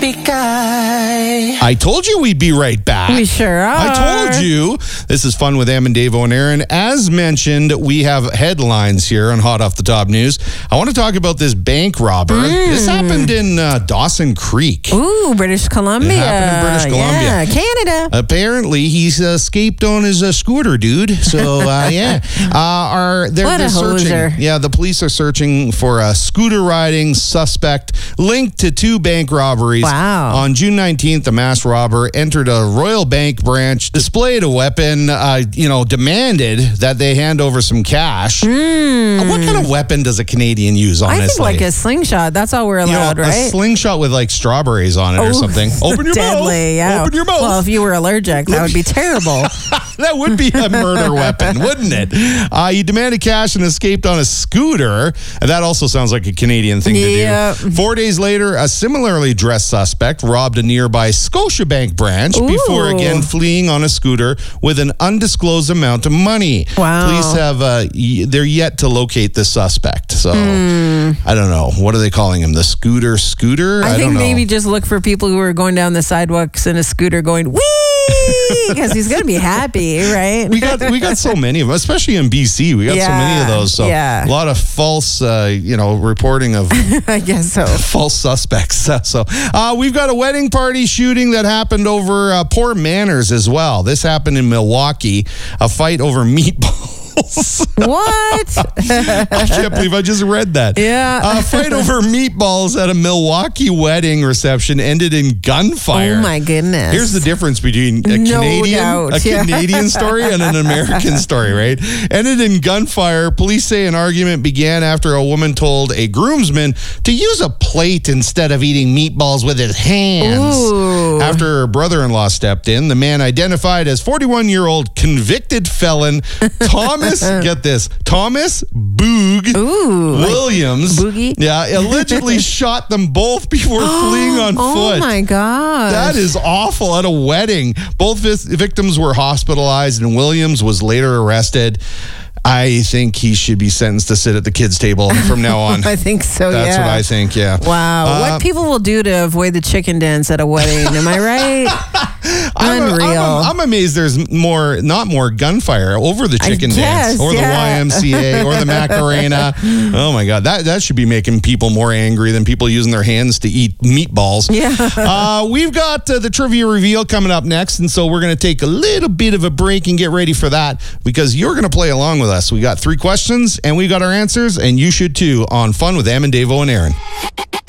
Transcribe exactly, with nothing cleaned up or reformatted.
bibigay. I told you we'd be right back. We sure are. I told you. This is Fun with Em and Davo and Aaron. As mentioned, we have headlines here on Hot Off the Top News. I want to talk about this bank robber. Mm. This happened in uh, Dawson Creek. Ooh, British Columbia. It happened in British Columbia. Yeah, Canada. Apparently, he's uh, escaped on his uh, scooter, dude. So, uh, yeah. Uh, are they're, What they're a searching. hoser. Yeah, the police are searching for a scooter riding suspect linked to two bank robberies. Wow. On June nineteenth, a mass robber entered a Royal Bank branch, displayed a weapon, uh, you know, demanded that they hand over some cash. Mm. What kind of weapon does a Canadian use, honestly? I think like a slingshot. That's all we're You know, allowed, a right? slingshot with like strawberries on it or Ooh, something. Open your mouth. deadly, yeah. Open your mouth. Well, if you were allergic, that would be terrible. That would be a murder weapon, wouldn't it? Uh, he demanded cash and escaped on a scooter. And that also sounds like a Canadian thing Yeah. to do. Four days later, a similarly dressed suspect robbed a nearby Scotiabank branch Ooh. before again fleeing on a scooter with an undisclosed amount of money. Wow. Police have, uh, y- they're yet to locate the suspect. So, Mm. I don't know. What are they calling him? The scooter scooter? I, I think don't know. maybe just look for people who are going down the sidewalks in a scooter going, wee! Because he's going to be happy, right? we got we got so many of them, especially in B C. We got so many of Yeah, those. So yeah. a lot of false, uh, you know, reporting of I guess so. false suspects. So uh, we've got a wedding party shooting that happened over uh, poor manners as well. This happened in Milwaukee. A fight over meatballs. What? I can't believe I just read that. Yeah. A fight over meatballs at a Milwaukee wedding reception ended in gunfire. Oh, my goodness. Here's the difference between a No Canadian doubt, a yeah. Canadian story and an American story, right? Ended in gunfire. Police say an argument began after a woman told a groomsman to use a plate instead of eating meatballs with his hands. Ooh. After her brother-in-law stepped in, the man identified as forty-one-year-old convicted felon Thomas, get this, Thomas Boog Ooh, like Williams. Boogie? Yeah, allegedly shot them both before fleeing on oh, foot. my gosh. That is awful at a wedding. Both vis- victims were hospitalized and Williams was later arrested. I think he should be sentenced to sit at the kids' table from now on. I think so, That's yeah. what I think, yeah. Wow. Uh, what people will do to avoid the chicken dance at a wedding. Am I right? I'm, Unreal. I'm, I'm amazed there's more, not more gunfire over the chicken guess, dance or yeah. the Y M C A or the Macarena. Oh my God, that, that should be making people more angry than people using their hands to eat meatballs. Yeah. Uh, we've got uh, the trivia reveal coming up next, and so we're going to take a little bit of a break and get ready for that because you're going to play along with us. We got three questions and we got our answers, and you should too on Fun with Em and Davo and Aaron.